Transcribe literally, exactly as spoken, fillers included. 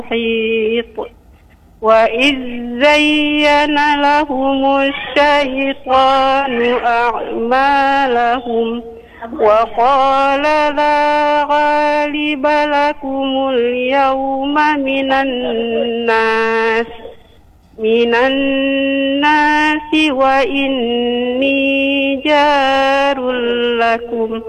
محيط. وإذ زين لهم الشيطان أعمالهم وقال لا غالب لكم اليوم من الناس من الناس وإني جار لكم